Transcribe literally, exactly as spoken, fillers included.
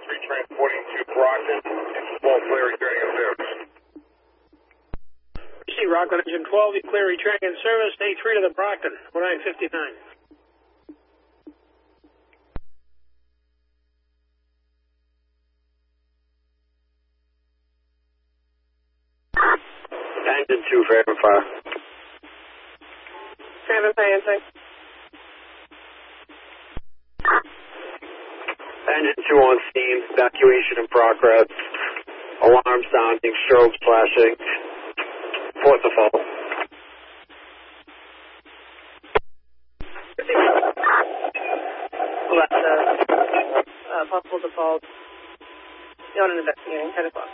three transporting to Brockton. twelve clear returning in service. See Rockland Engine twelve, you clear returning in service. A three to the Brockton, oh nine fifty-nine. Engine two, Fairman Fire. Fairman Fire, inside. Engine two on steam, evacuation in progress. Alarm sounding, strobes flashing. Fourth default. Left, uh, uh, possible default. Not an investigating, ten o'clock.